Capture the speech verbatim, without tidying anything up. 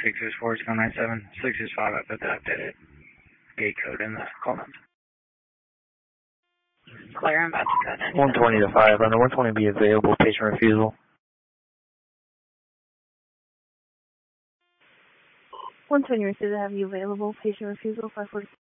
six six four, zero nine seven, six six five. I put the updated gate code in the comments. Clear, I'm about to cut in. one twenty to five hundred, one twenty be available, patient refusal. one twenty refusal, have you available, patient refusal, five forty.